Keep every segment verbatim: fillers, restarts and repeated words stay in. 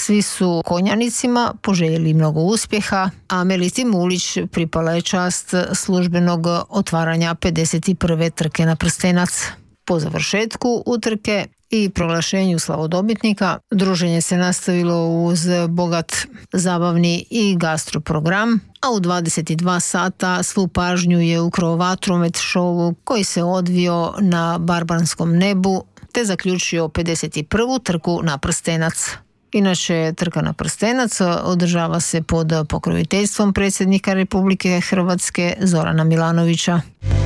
Svi su konjanicima poželjeli mnogo uspjeha, a Meliti Mulić pripala je čast službenog otvaranja pedeset prve trke na prstenac. Po završetku utrke i proglašenju slavodobitnika, druženje se nastavilo uz bogat zabavni i gastro program, a u dvadeset dva sata svu pažnju je ukrao vatromet šovu koji se odvio na barbanskom nebu te zaključio pedeset prvu trku na prstenac. Inače, trka na prstenac održava se pod pokroviteljstvom predsjednika Republike Hrvatske Zorana Milanovića.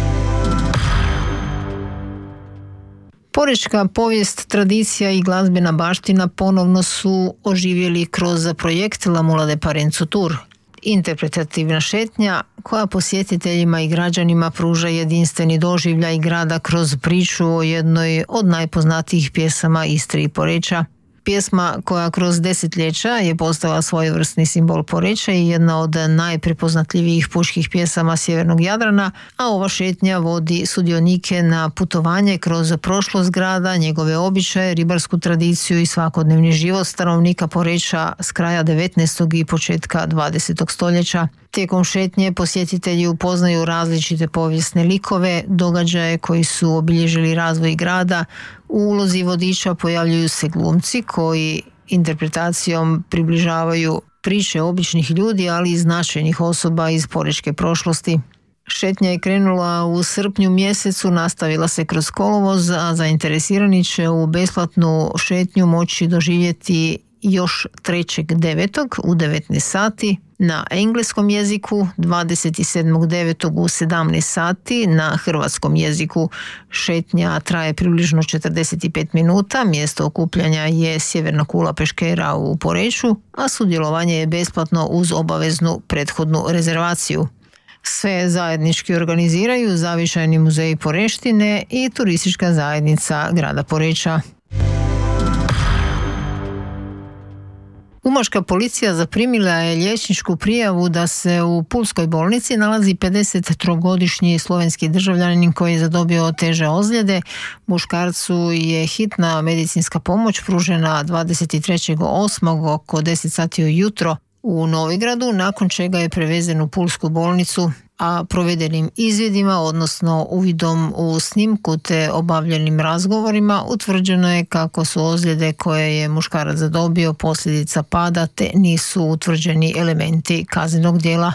Porečka povijest, tradicija i glazbena baština ponovno su oživjeli kroz projekt La Mula de Parenzo Tour. Interpretativna šetnja koja posjetiteljima i građanima pruža jedinstveni doživljaj grada kroz priču o jednoj od najpoznatijih pjesama Istre i Poreča. Pjesma koja kroz desetljeća je postala svojevrsni simbol Poreča i jedna od najprepoznatljivijih pučkih pjesama sjevernog Jadrana, a ova šetnja vodi sudionike na putovanje kroz prošlost grada, njegove običaje, ribarsku tradiciju i svakodnevni život stanovnika Poreča s kraja devetnaestog i početka dvadesetog stoljeća. Tijekom šetnje posjetitelji upoznaju različite povijesne likove, događaje koji su obilježili razvoj grada. U ulozi vodiča pojavljuju se glumci koji interpretacijom približavaju priče običnih ljudi, ali i značajnih osoba iz porečke prošlosti. Šetnja je krenula u srpnju mjesecu, nastavila se kroz kolovoz, a zainteresirani će u besplatnu šetnju moći doživjeti još trećeg devetog u devetnaest sati na engleskom jeziku, dvadeset sedmog devetog u sedamnaest sati na hrvatskom jeziku. Šetnja traje približno četrdeset pet minuta, mjesto okupljanja je Sjeverna kula peškera u Poreču, a sudjelovanje je besplatno uz obaveznu prethodnu rezervaciju. Sve zajednički organiziraju Zavičajni muzej Poreštine i turistička zajednica grada Poreča. Umaška policija zaprimila je liječničku prijavu da se u pulskoj bolnici nalazi pedesettrogodišnji slovenski državljanin koji je zadobio teže ozljede. Muškarcu je hitna medicinska pomoć pružena dvadeset trećeg osmog oko deset sati ujutro u Novigradu, nakon čega je prevezen u pulsku bolnicu, a provedenim izvidima, odnosno uvidom u snimku te obavljenim razgovorima, utvrđeno je kako su ozljede koje je muškarac zadobio posljedica pada te nisu utvrđeni elementi kaznenog djela.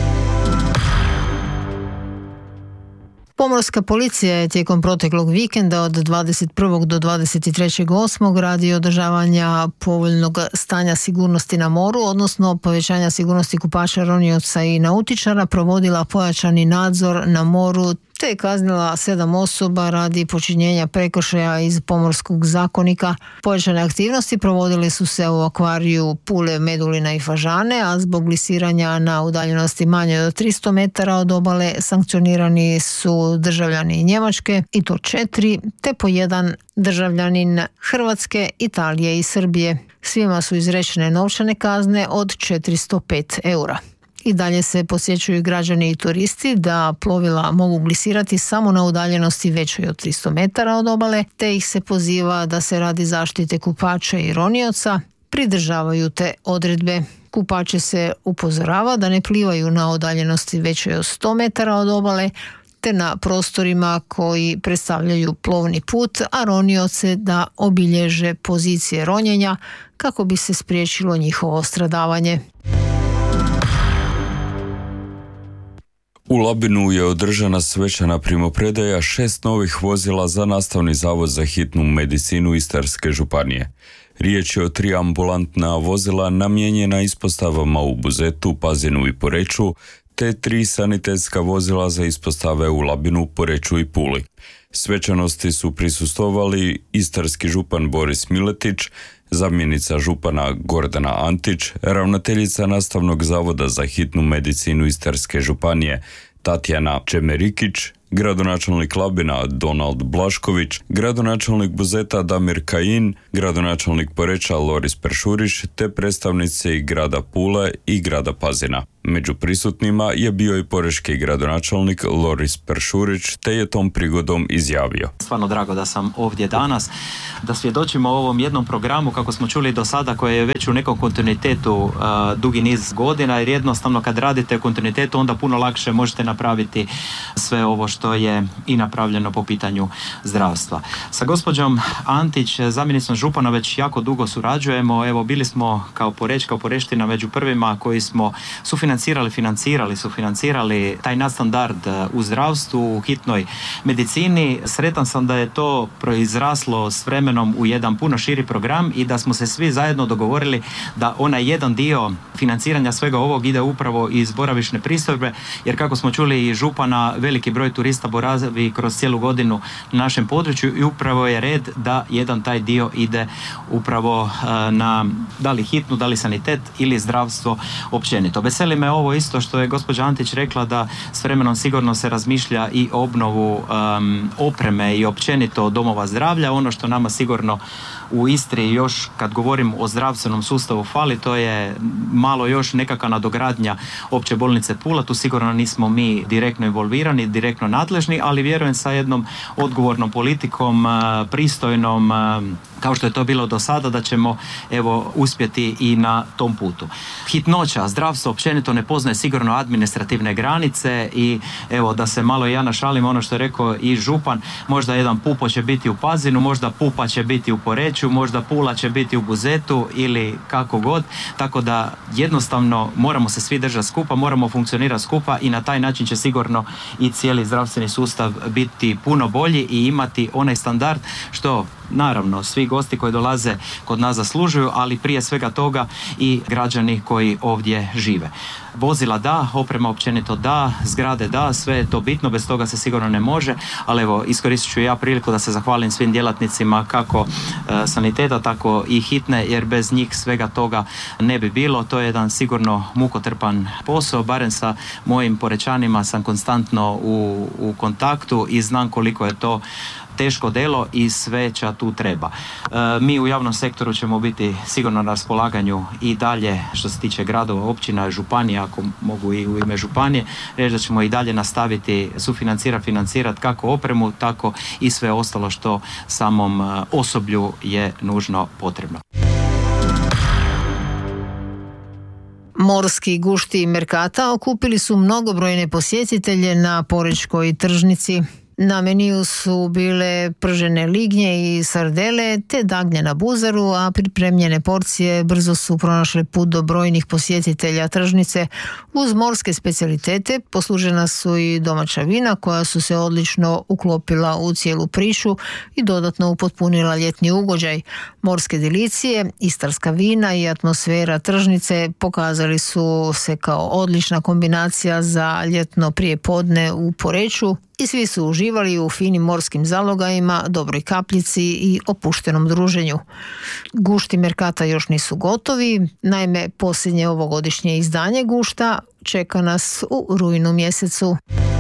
Pomorska policija je tijekom proteklog vikenda od dvadeset prvog do dvadeset trećeg osmog radi održavanja povoljnog stanja sigurnosti na moru, odnosno povećanja sigurnosti kupača, ronioca i nautičara, provodila pojačani nadzor na moru te je kaznila sedam osoba radi počinjenja prekršaja iz Pomorskog zakonika. Pojačane aktivnosti provodile su se u akvariju Pule, Medulina i Fažane, a zbog lisiranja na udaljenosti manje od tristo metara od obale sankcionirani su državljani Njemačke, i to četiri, te po jedan državljanin Hrvatske, Italije i Srbije. Svima su izrečene novčane kazne od četiristo pet eura. I dalje se posjećuju građani i turisti da plovila mogu glisirati samo na udaljenosti većoj od tristo metara od obale, te ih se poziva da se radi zaštite kupača i ronioca pridržavaju te odredbe. Kupače se upozorava da ne plivaju na udaljenosti većoj od sto metara od obale, te na prostorima koji predstavljaju plovni put, a ronioce da obilježe pozicije ronjenja kako bi se spriječilo njihovo stradavanje. U Labinu je održana svečana primopredaja šest novih vozila za Nastavni zavod za hitnu medicinu Istarske županije. Riječ je o tri ambulantna vozila namijenjena ispostavama u Buzetu, Pazinu i Poreču, te tri sanitetska vozila za ispostave u Labinu, Poreču i Puli. Svečanosti su prisustvovali istarski župan Boris Miletić, zamjenica župana Gordana Antić, ravnateljica Nastavnog zavoda za hitnu medicinu Istarske županije Tatjana Čemerikić, gradonačelnik Labina Donald Blašković, gradonačelnik Buzeta Damir Kajin, gradonačelnik Poreča Loris Peršuriš te predstavnici grada Pule i grada Pazina. Među prisutnima je bio i porečki gradonačelnik Loris Peršurić, te je tom prigodom izjavio: Stvarno drago da sam ovdje danas, da svjedočimo o ovom jednom programu, kako smo čuli do sada, koji je već u nekom kontinuitetu uh, dugi niz godina, jer jednostavno kad radite u kontinuitetu onda puno lakše možete napraviti sve ovo što je i napravljeno po pitanju zdravstva. Sa gospođom Antić, zamjenicom župana, već jako dugo surađujemo. Evo, bili smo kao Poreč, kao Poreština među prvima koji smo sufinancirali, financirali, sufinancirali taj nadstandard u zdravstvu, u hitnoj medicini. Sretan sam da je to proizraslo s vremenom u jedan puno širi program i da smo se svi zajedno dogovorili da onaj jedan dio financiranja svega ovog ide upravo iz boravišne pristojbe, jer kako smo čuli i župana, veliki broj turista boravi kroz cijelu godinu na našem području i upravo je red da jedan taj dio ide upravo na da li hitnu, da li sanitet ili zdravstvo općenito. Veseli me ovo isto što je gospođa Antić rekla, da s vremenom sigurno se razmišlja i obnovu um, opreme i općenito domova zdravlja. Ono što nama sigurno u Istri još, kad govorim o zdravstvenom sustavu, fali, to je malo još nekakva nadogradnja opće bolnice Pula. Tu sigurno nismo mi direktno involvirani, direktno nadležni, ali vjerujem sa jednom odgovornom politikom, pristojnom, kao što je to bilo do sada, da ćemo evo uspjeti i na tom putu. Hitnoća, zdravstvo općenito ne poznaje sigurno administrativne granice i evo da se malo ja našalim, ono što je rekao i župan, možda jedan Pupo će biti u Pazinu, možda Pupa će biti u Poreču, možda Pula će biti u Buzetu ili kako god, tako da jednostavno moramo se svi držati skupa, moramo funkcionirati skupa i na taj način će sigurno i cijeli zdravstveni sustav biti puno bolji i imati onaj standard što naravno svi gosti koji dolaze kod nas zaslužuju, ali prije svega toga i građani koji ovdje žive. Vozila da, oprema općenito da, zgrade da, sve je to bitno, bez toga se sigurno ne može, ali evo iskoristit ću ja priliku da se zahvalim svim djelatnicima kako e, saniteta, tako i hitne, jer bez njih svega toga ne bi bilo. To je jedan sigurno mukotrpan posao, barem sa mojim Porečanima sam konstantno u, u kontaktu i znam koliko je to teško delo i sveća tu treba. E, mi u javnom sektoru ćemo biti sigurno na raspolaganju i dalje što se tiče gradova, općina, županija, ako mogu i u ime županije, reći da ćemo i dalje nastaviti sufinancirati, financirati kako opremu, tako i sve ostalo što samom osoblju je nužno potrebno. Morski gušti Merkata okupili su mnogobrojne posjetitelje na porečkoj tržnici. Na meniju su bile pržene lignje i sardele te dagnje na buzaru, a pripremljene porcije brzo su pronašle put do brojnih posjetitelja tržnice. Uz morske specijalitete poslužena su i domaća vina koja su se odlično uklopila u cijelu priču i dodatno upotpunila ljetni ugođaj. Morske delicije, istarska vina i atmosfera tržnice pokazali su se kao odlična kombinacija za ljetno prijepodne u Poreču i svi su uživali u finim morskim zalogajima, dobroj kapljici i opuštenom druženju. Gušti Merkata još nisu gotovi, naime posljednje ovogodišnje izdanje gušta čeka nas u rujnu mjesecu.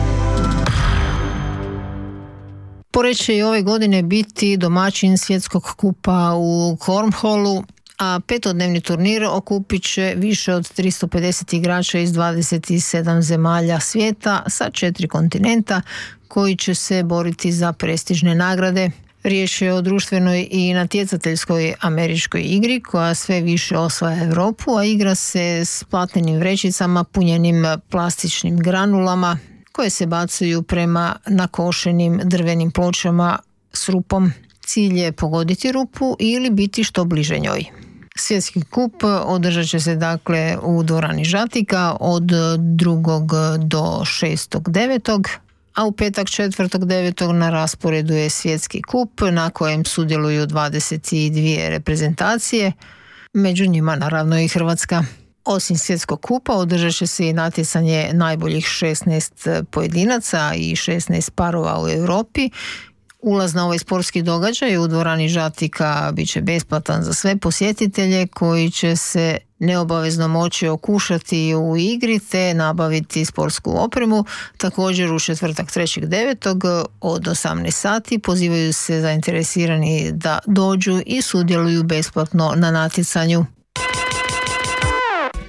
Poreč će i ove godine biti domaćin svjetskog kupa u kornholu, a petodnevni turnir okupit će više od tristo pedeset igrača iz dvadeset sedam zemalja svijeta sa četiri kontinenta koji će se boriti za prestižne nagrade. Riječ je o društvenoj i natjecateljskoj američkoj igri koja sve više osvaja Europu, a igra se s platnenim vrećicama punjenim plastičnim granulama koje se bacuju prema nakošenim drvenim pločama s rupom. Cilj je pogoditi rupu ili biti što bliže njoj. Svjetski kup održat će se dakle u dvorani Žatika od drugog do šestog devetog, a u petak četvrtog devetog na rasporedu je svjetski kup na kojem sudjeluju dvadeset dvije reprezentacije, među njima naravno i Hrvatska. Osim svjetskog kupa održat će se i natjecanje najboljih šesnaest pojedinaca i šesnaest parova u Europi. Ulaz na ovaj sportski događaj u dvorani Žatika bit će besplatan za sve posjetitelje koji će se neobavezno moći okušati u igri te nabaviti sportsku opremu. Također u četvrtak trećeg devetog od osamnaest sati pozivaju se zainteresirani da dođu i sudjeluju besplatno na natjecanju.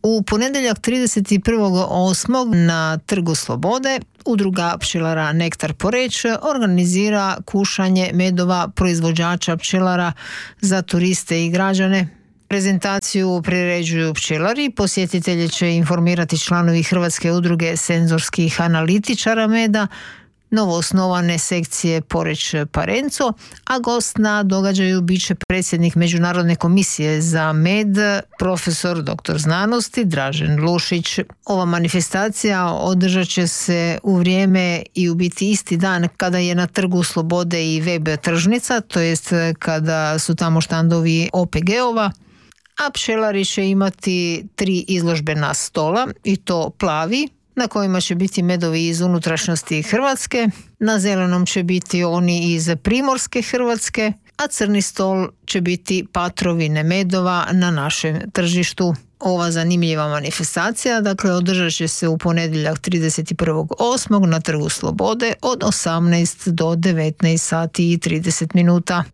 U ponedjeljak trideset prvog osmog na Trgu Slobode Udruga pčelara Nektar Poreč organizira kušanje medova proizvođača pčelara za turiste i građane. Prezentaciju priređuju pčelari, posjetitelje će informirati članovi Hrvatske udruge senzorskih analitičara meda, novoosnovane sekcije Poreč Parenco, a gost na događaju bit će predsjednik Međunarodne komisije za med, profesor doktor znanosti Dražen Lušić. Ova manifestacija održat će se u vrijeme i u biti isti dan kada je na Trgu Slobode i web tržnica, to jest kada su tamo štandovi O P G-ova, a pčelari će imati tri izložbena stola, i to plavi, na kojima će biti medovi iz unutrašnjosti Hrvatske, na zelenom će biti oni iz primorske Hrvatske, a crni stol će biti patrovine medova na našem tržištu. Ova zanimljiva manifestacija, dakle, održat će se u ponedjeljak trideset prvog osmog na Trgu Slobode od osamnaest do devetnaest sati i trideset minuta.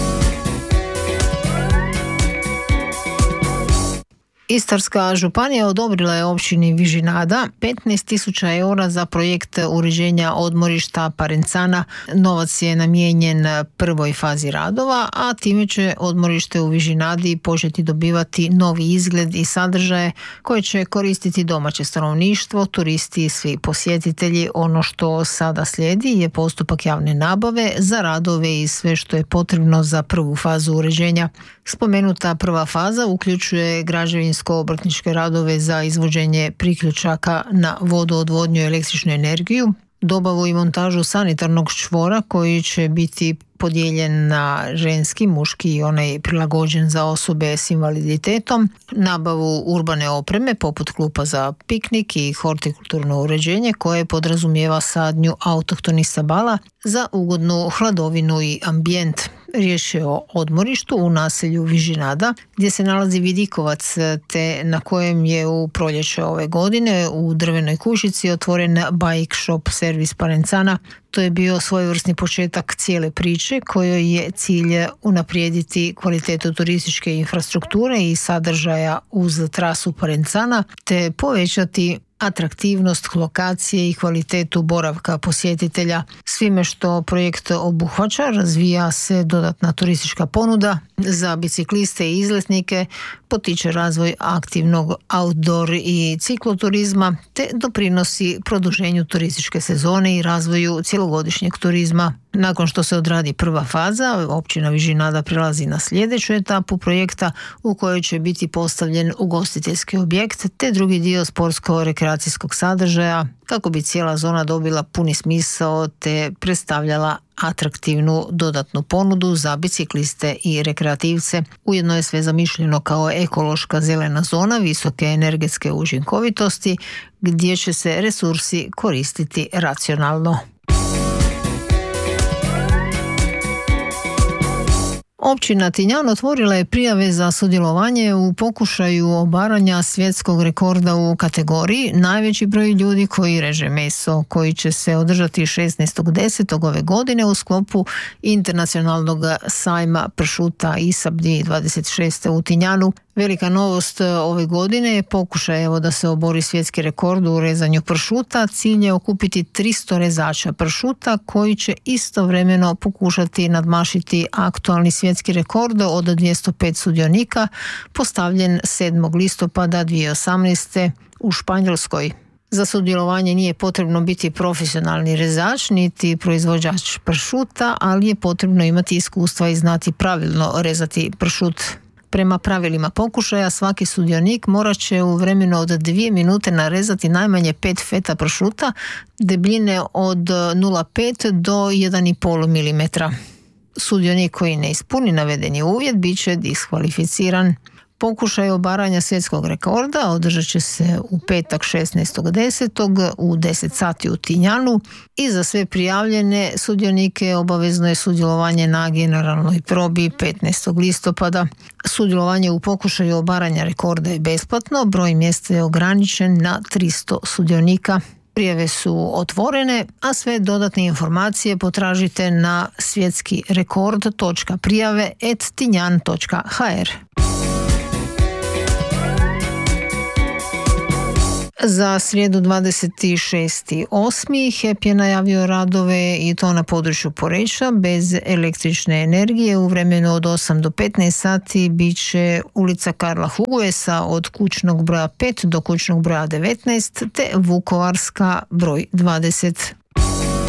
Istarska županija odobrila je općini Vižinada petnaest tisuća eura za projekt uređenja odmorišta Parencana. Novac je namijenjen prvoj fazi radova, a time će odmorište u Vižinadi početi dobivati novi izgled i sadržaje koje će koristiti domaće stanovništvo, turisti i svi posjetitelji. Ono što sada slijedi je postupak javne nabave za radove i sve što je potrebno za prvu fazu uređenja. Spomenuta prva faza uključuje građevinsko-obrtničke radove za izvođenje priključaka na vodoodvodnju i električnu energiju, dobavu i montažu sanitarnog čvora koji će biti podijeljen na ženski, muški i onaj prilagođen za osobe s invaliditetom, nabavu urbane opreme poput klupa za piknik i hortikulturno uređenje koje podrazumijeva sadnju autohtonih stabala za ugodnu hladovinu i ambijent. Riječ je o odmorištu u naselju Vižinada gdje se nalazi vidikovac te na kojem je u proljeće ove godine u drvenoj kućici otvoren bike shop servis Parencana. To je bio svojevrsni početak cijele priče kojoj je cilj unaprijediti kvalitetu turističke infrastrukture i sadržaja uz trasu Parencana te povećati atraktivnost lokacije i kvalitetu boravka posjetitelja. Svime što projekt obuhvaća razvija se dodatna turistička ponuda za bicikliste i izletnike, potiče razvoj aktivnog outdoor i cikloturizma te doprinosi produženju turističke sezone i razvoju cjelogodišnjeg turizma. Nakon što se odradi prva faza, općina Vižinada prelazi na sljedeću etapu projekta u kojoj će biti postavljen ugostiteljski objekt te drugi dio sportsko-rekreacijskog sadržaja kako bi cijela zona dobila puni smisao te predstavljala atraktivnu dodatnu ponudu za bicikliste i rekreativce. Ujedno je sve zamišljeno kao ekološka zelena zona visoke energetske učinkovitosti gdje će se resursi koristiti racionalno. Općina Tinjan otvorila je prijave za sudjelovanje u pokušaju obaranja svjetskog rekorda u kategoriji najveći broj ljudi koji reže meso, koji će se održati šesnaestog desetog ove godine u sklopu internacionalnog sajma pršuta I S A B dvije tisuće dvadeset šeste u Tinjanu. Velika novost ove godine je pokušaj evo da se obori svjetski rekord u rezanju pršuta. Cilj je okupiti tristo rezača pršuta koji će istovremeno pokušati nadmašiti aktualni svjetski rekord od dvjesto pet sudionika postavljen sedmog listopada dvije tisuće osamnaeste u Španjolskoj. Za sudjelovanje nije potrebno biti profesionalni rezač niti proizvođač pršuta, ali je potrebno imati iskustva i znati pravilno rezati pršut. Prema pravilima pokušaja, svaki sudionik morat će u vremenu od dvije minute narezati najmanje pet feta pršuta debljine od nula zarez pet do jedan zarez pet milimetra. Sudionik koji ne ispuni navedeni uvjet bit će diskvalificiran. Pokušaj obaranja svjetskog rekorda održat će se u petak šesnaestog desetog u deset sati u Tinjanu i za sve prijavljene sudionike obavezno je sudjelovanje na generalnoj probi petnaestog listopada. Sudjelovanje u pokušaju obaranja rekorda je besplatno, broj mjesta je ograničen na tristo sudionika. Prijave su otvorene, a sve dodatne informacije potražite na svjetski rekord točka prijave at tinjan točka h r. Za srijedu dvadeset šesti osmi HEP je najavio radove i to na području Poreča bez električne energije. U vremenu od osam do petnaest sati bit će ulica Karla Huguesa od kućnog broja pet do kućnog broja devetnaest te Vukovarska broj dvadeset.